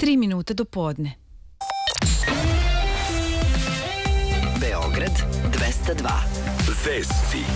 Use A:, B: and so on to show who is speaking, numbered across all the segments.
A: 3 minuta do podne.
B: Beograd 202. Vesti.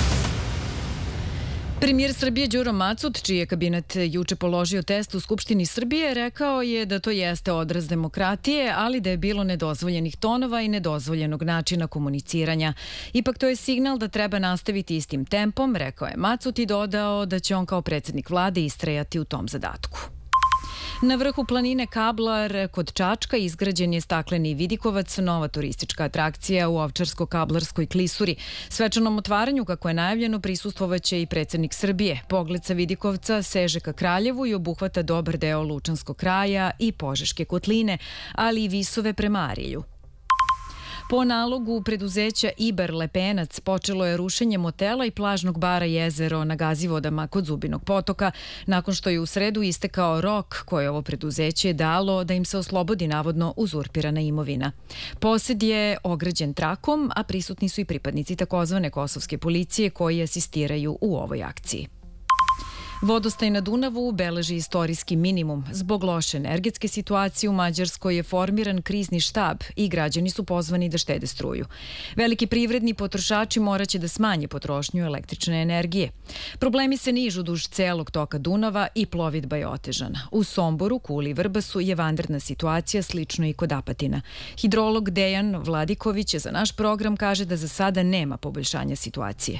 A: Premijer Srbije Đuro Macut, čiji je kabinet juče položio test u Skupštini Srbije, rekao je da to jeste odraz demokratije, ali da je bilo nedozvoljenih tonova i nedozvoljenog načina komuniciranja. Ipak to je signal da treba nastaviti istim tempom, rekao je Macut i dodao da će on kao predsjednik vlade istrajati u tom zadatku. Na vrhu planine Kablar kod Čačka izgrađen je stakleni vidikovac, nova turistička atrakcija u Ovčarsko-Kablarskoj klisuri. Svečanom otvaranju, kako je najavljeno, prisustvovaće i predsjednik Srbije. Pogled sa vidikovca seže ka Kraljevu i obuhvata dobar deo Lučanskog kraja i Požeške kotline, ali i visove prema Arilju. Po nalogu preduzeća Iber Lepenac počelo je rušenje motela i plažnog bara Jezero na Gazivodama kod Zubinog potoka, nakon što je u sredu istekao rok koje ovo preduzeće je dalo da im se oslobodi navodno uzurpirana imovina. Posed je ograđen trakom, a prisutni su i pripadnici takozvane kosovske policije koji asistiraju u ovoj akciji. Vodostaj na Dunavu beleži istorijski minimum. Zbog loše energetske situacije u Mađarskoj je formiran krizni štab i građani su pozvani da štede struju. Veliki privredni potrošači moraće da smanje potrošnju električne energije. Problemi se nižu duž celog toka Dunava i plovidba je otežana. U Somboru, Kuli i Vrbasu je vanredna situacija, slično i kod Apatina. Hidrolog Dejan Vladiković za naš program kaže da za sada nema poboljšanja situacije.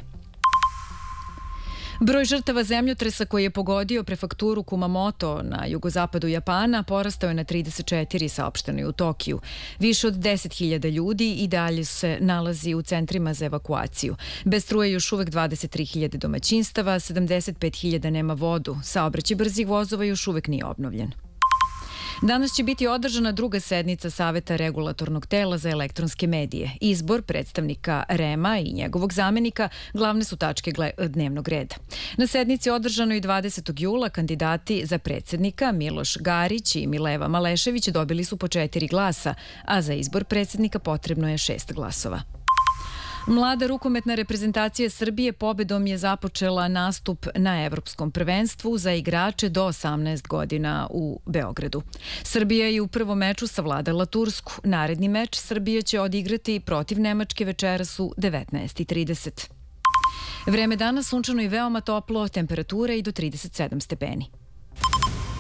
A: Broj žrtava zemljotresa koji je pogodio prefakturu Kumamoto na jugozapadu Japana porastao je na 34, saopšteno je u Tokiju. Više od 10.000 ljudi i dalje se nalazi u centrima za evakuaciju. Bez struje još uvek 23.000 domaćinstava, 75.000 nema vodu. Saobraćaj brzih vozova još uvek nije obnovljen. Danas će biti održana druga sednica Saveta regulatornog tela za elektronske medije. Izbor predstavnika REM-a i njegovog zamenika glavne su tačke dnevnog reda. Na sednici održanoj 20. jula kandidati za predsjednika Miloš Garić i Mileva Malešević dobili su po 4 glasa, a za izbor predsjednika potrebno je 6 glasova. Mlada rukometna reprezentacija Srbije pobedom je započela nastup na Evropskom prvenstvu za igrače do 18 godina u Beogradu. Srbija je u prvom meču savladala Tursku. Naredni meč Srbija će odigrati protiv Nemačke večeras u 19:30. Vreme danas sunčano i veoma toplo, temperatura i do 37 stepeni.